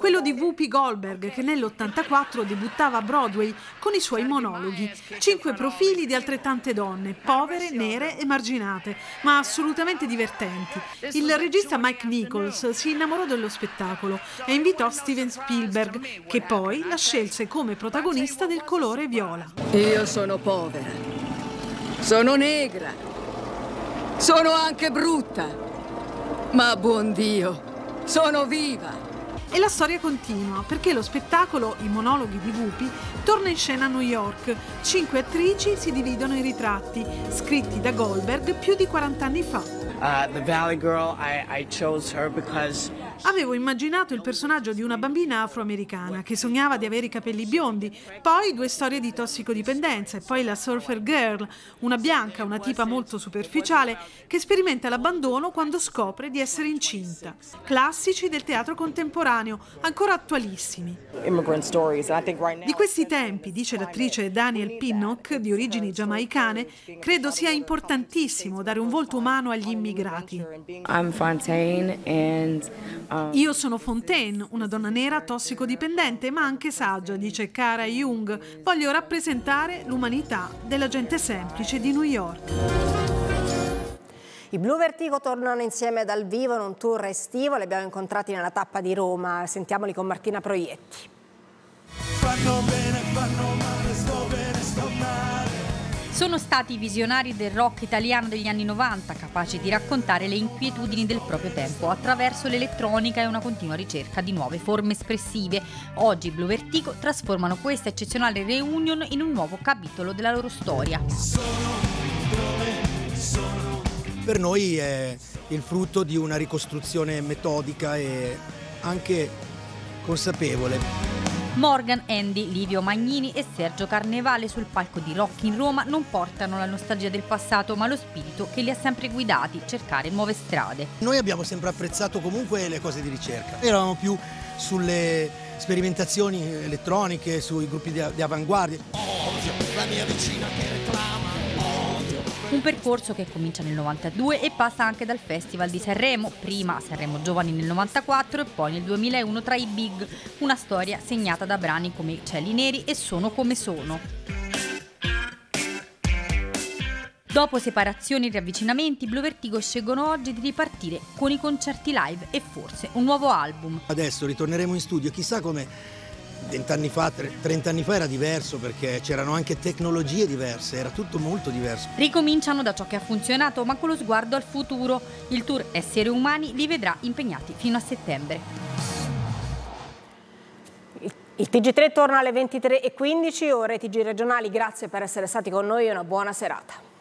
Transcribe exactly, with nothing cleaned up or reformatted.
quello di Whoopi Goldberg, che nell'ottantaquattro debuttava a Broadway con i suoi monologhi. Cinque profili di altrettante donne, povere, nere, emarginate, ma assolutamente divertenti. Il regista Mike Nichols si innamorò dello spettacolo e invitò Steven Spielberg, che poi la scelse come protagonista del colore viola. Io sono povera, sono negra, sono anche brutta, ma buon Dio, sono viva! E la storia continua, perché lo spettacolo, i monologhi di Whoopi, torna in scena a New York. Cinque attrici si dividono i ritratti, scritti da Goldberg più di quaranta anni fa. Uh, the Valley Girl, I, I chose her because Avevo immaginato il personaggio di una bambina afroamericana che sognava di avere i capelli biondi, poi due storie di tossicodipendenza e poi la Surfer Girl, una bianca, una tipa molto superficiale che sperimenta l'abbandono quando scopre di essere incinta. Classici del teatro contemporaneo, ancora attualissimi. Di questi tempi, dice l'attrice Danielle Pinnock, di origini giamaicane, credo sia importantissimo dare un volto umano agli immigrati. I'm Fontaine and um... Io sono Fontaine, una donna nera tossicodipendente ma anche saggia, dice Cara Jung. Voglio rappresentare l'umanità della gente semplice di New York. I Blu Vertigo tornano insieme dal vivo in un tour estivo, li abbiamo incontrati nella tappa di Roma, sentiamoli con Martina Proietti. Fanno bene, fanno male, sto bene, sto male. Sono stati i visionari del rock italiano degli anni novanta, capaci di raccontare le inquietudini del proprio tempo attraverso l'elettronica e una continua ricerca di nuove forme espressive. Oggi i Blu Vertigo trasformano questa eccezionale reunion in un nuovo capitolo della loro storia. Per noi è il frutto di una ricostruzione metodica e anche consapevole. Morgan, Andy, Livio Magnini e Sergio Carnevale sul palco di Rock in Roma non portano la nostalgia del passato, ma lo spirito che li ha sempre guidati, cercare nuove strade. Noi abbiamo sempre apprezzato comunque le cose di ricerca. Eravamo più sulle sperimentazioni elettroniche, sui gruppi di, di avanguardia. Odio la mia vicina che reclama. Un percorso che comincia nel novantadue e passa anche dal Festival di Sanremo, prima a Sanremo Giovani nel novantaquattro e poi nel duemilauno tra i Big, una storia segnata da brani come I cieli neri e Sono come sono. Dopo separazioni e riavvicinamenti, Blu Vertigo scelgono oggi di ripartire con i concerti live e forse un nuovo album. Adesso ritorneremo in studio, chissà come vent'anni fa, trent'anni fa era diverso perché c'erano anche tecnologie diverse, era tutto molto diverso. Ricominciano da ciò che ha funzionato, ma con lo sguardo al futuro. Il tour Esseri Umani li vedrà impegnati fino a settembre. Il T G tre torna alle ventitré e quindici, ore T G regionali, grazie per essere stati con noi e una buona serata.